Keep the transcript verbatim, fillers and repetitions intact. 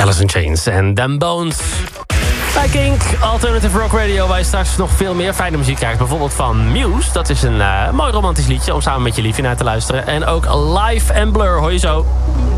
Alice in Chains en Them Bones. Bij Kink, Alternative Rock Radio, waar je straks nog veel meer fijne muziek krijgt. Bijvoorbeeld van Muse, dat is een uh, mooi romantisch liedje om samen met je liefje naar te luisteren. En ook Live and Blur, hoor je zo.